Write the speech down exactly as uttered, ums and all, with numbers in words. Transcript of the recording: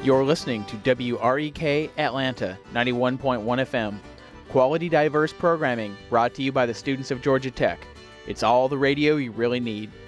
You're listening to W R E K Atlanta ninety-one point one F M. Quality, diverse programming brought to you by the students of Georgia Tech. It's all the radio you really need.